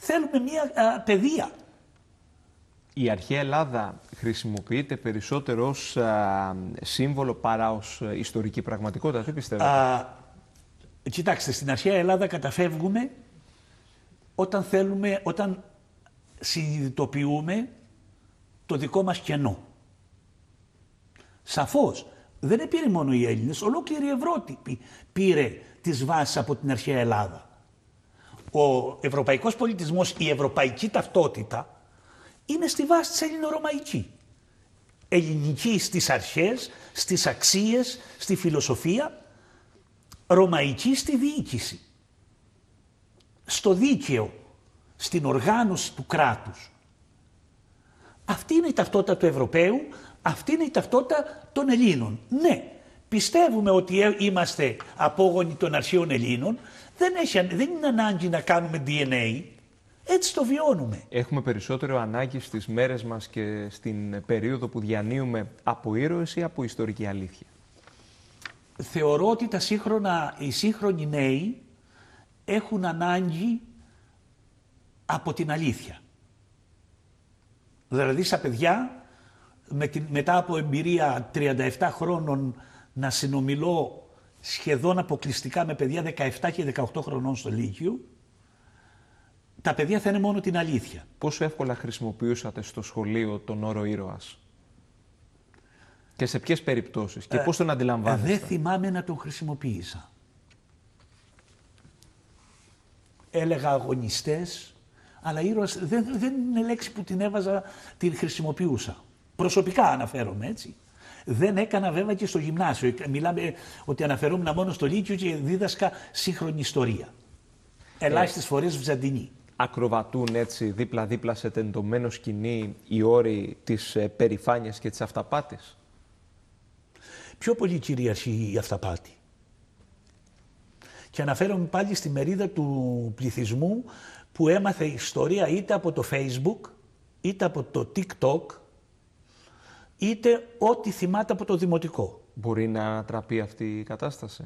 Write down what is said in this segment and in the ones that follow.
θέλουμε μια παιδεία. Η αρχαία Ελλάδα χρησιμοποιείται περισσότερο ως σύμβολο παρά ως ιστορική πραγματικότητα, τι πιστεύετε? Κοιτάξτε, στην αρχαία Ελλάδα καταφεύγουμε όταν συνειδητοποιούμε το δικό μας κενό. Σαφώς, δεν πήρε μόνο οι Έλληνες, ολόκληρη η Ευρώπη πήρε τις βάσεις από την αρχαία Ελλάδα. Ο ευρωπαϊκός πολιτισμός, η ευρωπαϊκή ταυτότητα είναι στη βάση της ελληνορωμαϊκή. Ελληνική στις αρχές, στις αξίες, στη φιλοσοφία, ρωμαϊκή στη διοίκηση, στο δίκαιο, στην οργάνωση του κράτους. Αυτή είναι η ταυτότητα του Ευρωπαίου, αυτή είναι η ταυτότητα των Ελλήνων. Ναι, πιστεύουμε ότι είμαστε απόγονοι των αρχαίων Ελλήνων, δεν είναι ανάγκη να κάνουμε DNA, έτσι το βιώνουμε. Έχουμε περισσότερο ανάγκη στις μέρες μας και στην περίοδο που διανύουμε από ήρωες ή από ιστορική αλήθεια? Θεωρώ ότι οι σύγχρονοι νέοι έχουν ανάγκη από την αλήθεια. Δηλαδή στα παιδιά, μετά από εμπειρία 37 χρόνων να συνομιλώ σχεδόν αποκλειστικά με παιδιά 17 και 18 χρονών στο Λύκειο, τα παιδιά θα είναι μόνο την αλήθεια. Πόσο εύκολα χρησιμοποιούσατε στο σχολείο τον όρο ήρωας? Και σε ποιες περιπτώσεις και πώς τον αντιλαμβάνεστε? Δεν θυμάμαι να τον χρησιμοποίησα. Έλεγα αγωνιστές, αλλά ήρωας δεν είναι λέξη που την έβαζα, την χρησιμοποιούσα. Προσωπικά αναφέρομαι, έτσι. Δεν έκανα βέβαια και στο γυμνάσιο. Μιλάμε ότι αναφερόμουν μόνο στο Λύκειο και δίδασκα σύγχρονη ιστορία. Ελάχιστες φορές βυζαντινή. Ακροβατούν έτσι δίπλα-δίπλα σε τεντωμένο σκηνή οι όροι της περηφάνειας και της αυταπάτης? Πιο πολύ κυριαρχεί η αυταπάτη. Και αναφέρομαι πάλι στη μερίδα του πληθυσμού που έμαθε ιστορία είτε από το Facebook, είτε από το TikTok, είτε ό,τι θυμάται από το δημοτικό. Μπορεί να ανατραπεί αυτή η κατάσταση?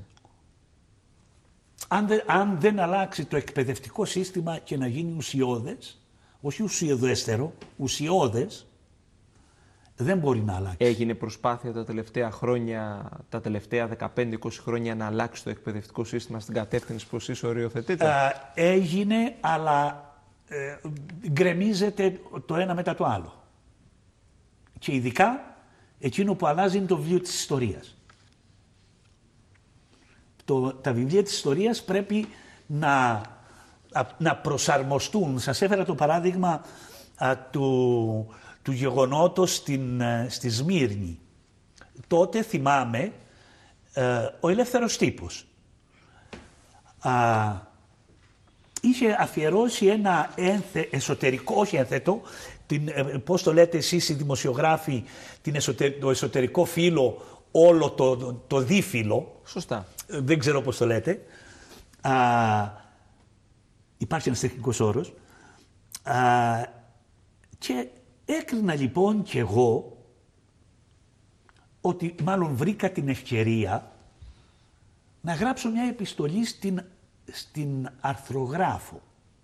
Αν δεν αλλάξει το εκπαιδευτικό σύστημα και να γίνει ουσιώδες, όχι ουσιοδέστερο, ουσιώδες, δεν μπορεί να αλλάξει. Έγινε προσπάθεια τα τελευταία χρόνια, τα τελευταία 15-20 χρόνια να αλλάξει το εκπαιδευτικό σύστημα στην κατεύθυνση που εσείς οριοθετείτε? Έγινε, αλλά γκρεμίζεται το ένα μετά το άλλο. Και ειδικά εκείνο που αλλάζει είναι το βιβλίο της ιστορίας. Τα βιβλία της ιστορίας πρέπει να προσαρμοστούν. Σας έφερα το παράδειγμα του γεγονότος στη Σμύρνη. Τότε θυμάμαι ο Ελεύθερος Τύπος είχε αφιερώσει ένα εσωτερικό, όχι ένθετο, πώς το λέτε εσείς οι δημοσιογράφοι, το εσωτερικό φύλλο, όλο το δίφυλλο. Σωστά. Δεν ξέρω πώς το λέτε. Υπάρχει ένας τεχνικός όρος. Και έκρινα λοιπόν κι εγώ ότι μάλλον βρήκα την ευκαιρία να γράψω μια επιστολή στην αρθρογράφο.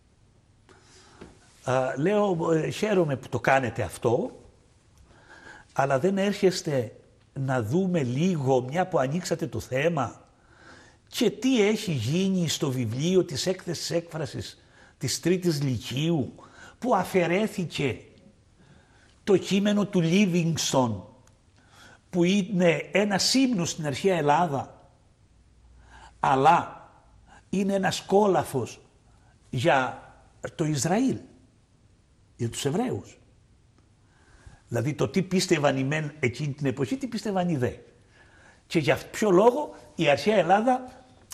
Λέω, χαίρομαι που το κάνετε αυτό, αλλά δεν έρχεστε να δούμε λίγο, μια που ανοίξατε το θέμα, και τι έχει γίνει στο βιβλίο της έκθεσης έκφρασης της Τρίτης Λυκείου, που αφαιρέθηκε το κείμενο του Λίβινγκστον, που είναι ένα σύμνο στην αρχαία Ελλάδα, αλλά είναι ένας κόλαφος για το Ισραήλ, για τους Εβραίους. Δηλαδή το τι πίστευαν οι μεν εκείνη την εποχή, τι πίστευαν οι δε. Και για ποιο λόγο η αρχαία Ελλάδα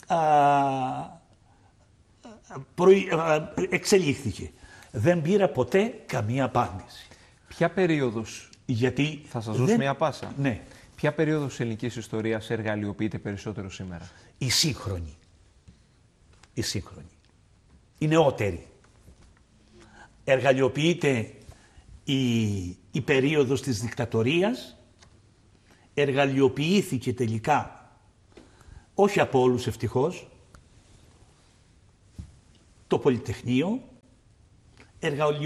εξελίχθηκε. Δεν πήρα ποτέ καμία απάντηση. Ποια περίοδος, γιατί θα σας δώσω μια πάσα. Ναι. Ποια περίοδος της ελληνικής ιστορίας εργαλειοποιείται περισσότερο σήμερα? Η σύγχρονη. Η σύγχρονη. Η νεότερη. Εργαλειοποιείται η περίοδος της δικτατορίας, εργαλειοποιήθηκε τελικά, όχι από όλους ευτυχώς, το Πολυτεχνείο, εργαλείο